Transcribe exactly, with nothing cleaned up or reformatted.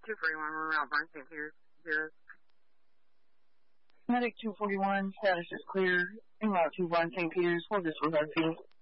two forty-one, we're around Burn Saint Peter's. Zero. Medic two forty-one, status is clear. En route to Burn Saint Peter's, we'll disregard fee.